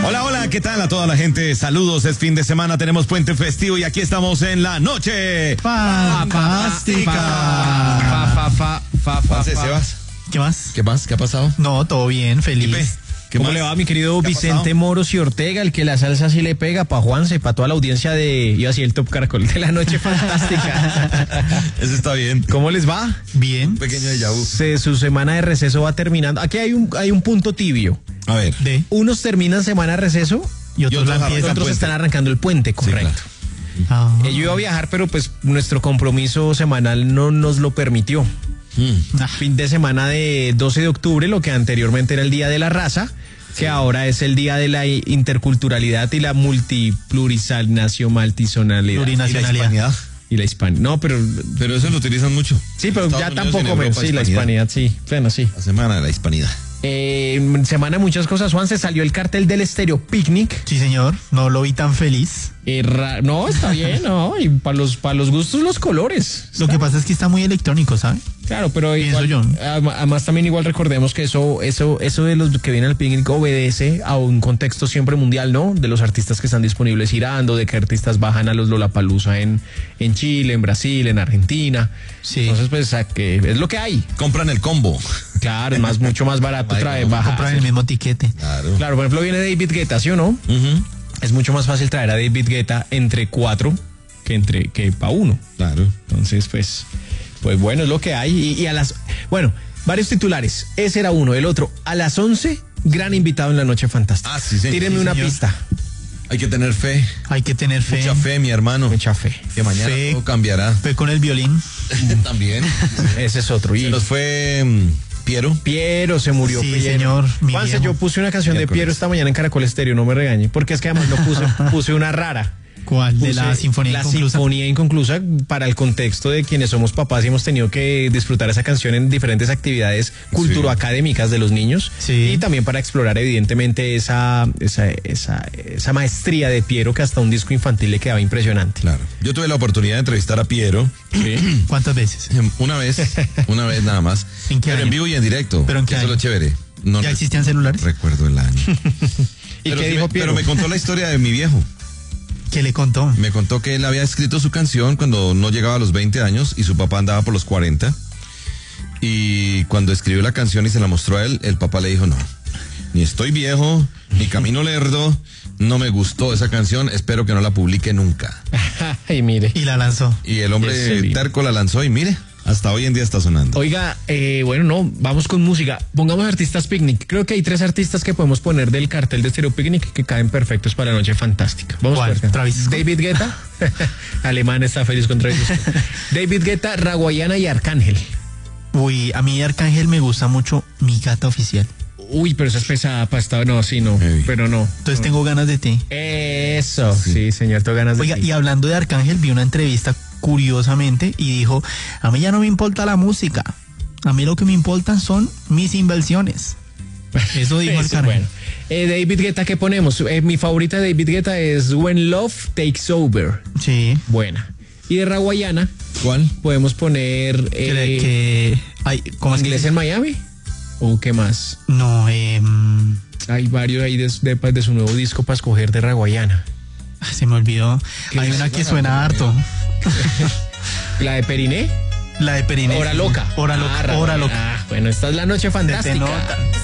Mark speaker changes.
Speaker 1: Hola, hola, ¿qué tal a toda la gente? Saludos, es fin de semana, tenemos puente festivo y aquí estamos en la noche
Speaker 2: fantástica.
Speaker 1: Sebas.
Speaker 2: ¿Qué más?
Speaker 1: ¿Qué más? ¿Qué ha pasado?
Speaker 2: No, todo bien, feliz.
Speaker 3: ¿Cómo le va, mi querido Vicente
Speaker 1: pasado?
Speaker 3: Moros y Ortega, el que la salsa sí le pega, pa' Juanse, pa' toda la audiencia de, iba así el Top Caracol, de la noche fantástica?
Speaker 1: Eso está bien.
Speaker 3: ¿Cómo les va?
Speaker 2: Bien.
Speaker 1: Un pequeño déjà vu.
Speaker 3: Su semana de receso va terminando. Aquí hay un punto tibio.
Speaker 1: A ver.
Speaker 2: De
Speaker 3: Unos terminan semana de receso
Speaker 2: y otros la
Speaker 1: otros
Speaker 2: empiezan.
Speaker 3: otros
Speaker 1: puente.
Speaker 3: están arrancando el puente, correcto.
Speaker 1: claro.
Speaker 2: Ah.
Speaker 3: Yo iba a viajar, pero pues nuestro compromiso semanal no nos lo permitió. Fin de semana de 12 de octubre, lo que anteriormente era el Día de la Raza, que ahora es el Día de la Interculturalidad y la Multiplurinacionalidad.
Speaker 2: Plurinacionalidad.
Speaker 3: Y la hispanidad. No, pero
Speaker 1: Pero eso lo utilizan mucho.
Speaker 3: sí, pero
Speaker 1: Estados
Speaker 3: ya
Speaker 1: Unidos
Speaker 3: tampoco
Speaker 1: y en
Speaker 3: menos.
Speaker 1: Europa,
Speaker 3: Sí, la hispanidad, sí. Bueno, sí.
Speaker 1: La semana de la hispanidad.
Speaker 3: Semana de muchas cosas, Juan, se salió el cartel del Estéreo Picnic.
Speaker 2: Sí, señor. No lo vi tan feliz.
Speaker 3: No, está bien, no. Y para los gustos, los colores.
Speaker 2: Lo que pasa es que está muy electrónico, ¿sabe?
Speaker 3: Claro, pero
Speaker 2: Pienso
Speaker 3: igual,
Speaker 2: yo.
Speaker 3: además también igual recordemos que eso de los que vienen al picnic obedece a un contexto siempre mundial, ¿no? De los artistas que están disponibles girando, de que artistas bajan a los Lollapalooza en Chile, en Brasil, en Argentina.
Speaker 2: Sí.
Speaker 3: Entonces, pues, que es lo que hay.
Speaker 1: Compran el combo.
Speaker 3: Claro, es mucho más barato, trae, baja.
Speaker 2: Compran el mismo tiquete.
Speaker 1: Claro.
Speaker 3: Claro, por ejemplo, viene David Guetta, ¿sí o no?
Speaker 1: Ujú.
Speaker 3: Es mucho más fácil traer a David Guetta entre 4 que para 1.
Speaker 1: Claro.
Speaker 3: Entonces, pues bueno, es lo que hay. Bueno, varios titulares. Ese era uno. El otro, a las 11, gran invitado en la noche fantástica.
Speaker 1: Ah, sí, señor.
Speaker 3: Tírenme
Speaker 2: Sí,
Speaker 3: una
Speaker 2: señor.
Speaker 3: pista.
Speaker 1: Hay que tener fe.
Speaker 2: Hay que tener fe.
Speaker 1: Mucha fe, mi hermano.
Speaker 3: Mucha fe.
Speaker 1: Que mañana
Speaker 2: Fe.
Speaker 1: todo cambiará.
Speaker 2: Fe con el violín.
Speaker 1: También.
Speaker 3: Ese es otro.
Speaker 1: Se
Speaker 3: Y
Speaker 1: nos fue Piero.
Speaker 3: Piero se murió.
Speaker 2: Sí,
Speaker 3: Piero.
Speaker 2: señor, mi
Speaker 3: Juanse,
Speaker 2: viejo.
Speaker 3: yo puse una canción de
Speaker 1: Miércoles.
Speaker 3: Piero esta mañana en Caracol Estéreo, no me regañe. Porque es que además no puse una rara.
Speaker 2: ¿Cuál? De la
Speaker 3: Puse
Speaker 2: Sinfonía
Speaker 3: La
Speaker 2: Inconclusa.
Speaker 3: Sinfonía Inconclusa, para el contexto de quienes somos papás y hemos tenido que disfrutar esa canción en diferentes actividades culturoacadémicas de los niños.
Speaker 2: Sí.
Speaker 3: Y también para explorar evidentemente esa maestría de Piero, que hasta un disco infantil le quedaba impresionante.
Speaker 1: Claro. Yo tuve la oportunidad de entrevistar a Piero
Speaker 2: ¿Cuántas veces?
Speaker 1: una vez nada más.
Speaker 2: ¿En qué
Speaker 1: pero
Speaker 2: año?
Speaker 1: en vivo y en directo.
Speaker 2: ¿Pero en qué
Speaker 1: Eso es lo
Speaker 2: año?
Speaker 1: chévere. No
Speaker 2: ¿Ya existían celulares?
Speaker 1: recuerdo el año.
Speaker 3: ¿Y
Speaker 1: Pero
Speaker 3: qué
Speaker 1: sí
Speaker 3: dijo
Speaker 1: me-
Speaker 3: Piero?
Speaker 1: Pero me contó la historia de mi viejo.
Speaker 2: ¿Qué le contó?
Speaker 1: Me contó que él había escrito su canción cuando no llegaba a los 20 años y su papá andaba por los 40. Y cuando escribió la canción y se la mostró a él, el papá le dijo, no, ni estoy viejo, ni camino lerdo, no me gustó esa canción, espero que no la publique nunca.
Speaker 3: Ay, mire.
Speaker 2: Y la lanzó.
Speaker 1: Y el
Speaker 3: ¿En
Speaker 1: hombre
Speaker 3: serio?
Speaker 1: terco la lanzó y mire, hasta hoy en día está sonando.
Speaker 3: Oiga, bueno, no, vamos con música. Pongamos artistas picnic. Creo que hay 3 artistas que podemos poner del cartel de Stereo Picnic que caen perfectos para la noche fantástica. Vamos
Speaker 2: ¿Cuál?
Speaker 3: a ver.
Speaker 2: Travis Scott.
Speaker 3: David Guetta. Alemán está feliz con Travis Scott. David Guetta, Raguayana y Arcángel.
Speaker 2: Uy, a mí Arcángel me gusta mucho Mi Gata Oficial.
Speaker 3: Uy, pero esa es pesada para esta. No, sí, no.
Speaker 1: Heavy.
Speaker 3: Pero no.
Speaker 2: Entonces tengo ganas de ti.
Speaker 3: Eso, sí, señor, tengo ganas de
Speaker 2: Oiga,
Speaker 3: ti.
Speaker 2: y hablando de Arcángel, vi una entrevista curiosamente y dijo, a mí ya no me importa la música, a mí lo que me importan son mis inversiones. Eso dijo
Speaker 3: Eso,
Speaker 2: Arcángel.
Speaker 3: bueno. David Guetta, ¿qué ponemos? Mi favorita de David Guetta es When Love Takes Over.
Speaker 2: Sí.
Speaker 3: Buena. Y de Raguayana
Speaker 1: ¿Cuál?
Speaker 3: podemos poner
Speaker 2: ¿Cómo es que
Speaker 3: Inglés
Speaker 2: se-
Speaker 3: en Miami. ¿O qué más?
Speaker 2: No,
Speaker 3: Hay varios ahí de su nuevo disco para escoger de Raguayana.
Speaker 2: se me olvidó. Hay
Speaker 1: es?
Speaker 2: una que suena harto.
Speaker 3: La de Periné.
Speaker 2: La de Periné.
Speaker 3: Hora Loca.
Speaker 2: Hora Loca.
Speaker 3: Raguayana.
Speaker 2: Hora Loca.
Speaker 3: Bueno, esta es la noche
Speaker 2: Se te
Speaker 3: fantástica.
Speaker 2: nota.